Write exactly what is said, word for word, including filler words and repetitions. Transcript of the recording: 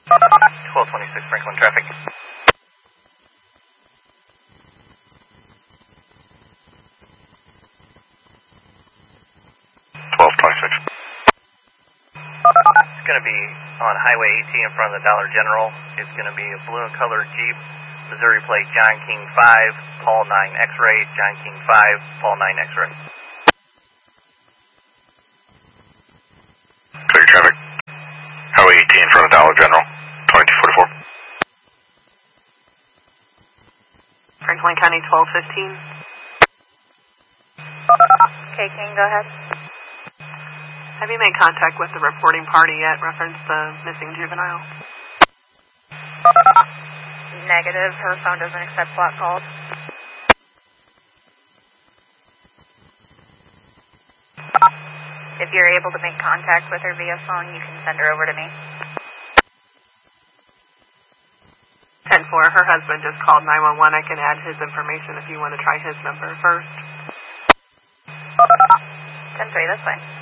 twelve twenty-six Franklin traffic. twelve twenty-six. It's going to be on Highway eighteen in front of the Dollar General. It's going to be a blue and colored Jeep, Missouri plate John King five, Paul nine X-ray, John King five, Paul nine X-ray. Clear traffic. Highway eighteen in front of Dollar General, twenty-two forty-four. Franklin County twelve fifteen. Okay, King, go ahead. Have you made contact with the reporting party yet, reference the missing juvenile? Negative. Her phone doesn't accept block calls. If you're able to make contact with her via phone, you can send her over to me. ten four, her husband just called nine one one. I can add his information if you want to try his number first. ten three, that's fine.